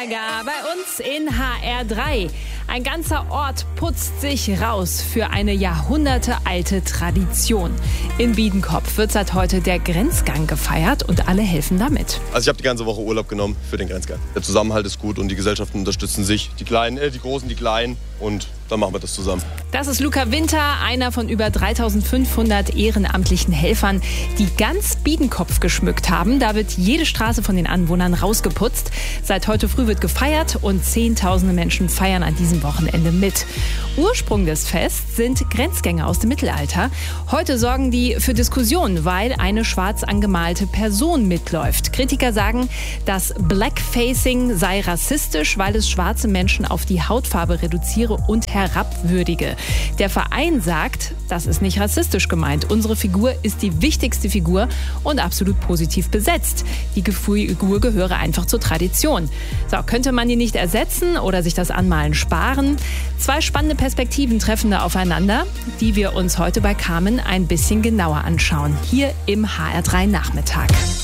Gaga bei uns in HR3. Ein ganzer Ort putzt sich raus für eine jahrhundertealte Tradition. In Biedenkopf wird seit heute der Grenzgang gefeiert und alle helfen damit. Also ich habe die ganze Woche Urlaub genommen für den Grenzgang. Der Zusammenhalt ist gut und die Gesellschaften unterstützen sich. Die Kleinen, die Großen, die Kleinen, und dann machen wir das zusammen. Das ist Luca Winter, einer von über 3500 ehrenamtlichen Helfern, die ganz Biedenkopf geschmückt haben. Da wird jede Straße von den Anwohnern rausgeputzt. Seit heute früh wird gefeiert und Zehntausende Menschen feiern an diesem Wochenende mit. Ursprung des Fests sind Grenzgänger aus dem Mittelalter. Heute sorgen die für Diskussionen, weil eine schwarz angemalte Person mitläuft. Kritiker sagen, das Blackfacing sei rassistisch, weil es schwarze Menschen auf die Hautfarbe reduziere und herabwürdige. Der Verein sagt, das ist nicht rassistisch gemeint. Unsere Figur ist die wichtigste Figur und absolut positiv besetzt. Die Figur gehöre einfach zur Tradition. So, könnte man die nicht ersetzen oder sich das Anmalen sparen? Zwei spannende Perspektiven treffen da aufeinander, die wir uns heute bei Carmen ein bisschen genauer anschauen. Hier im HR3 Nachmittag.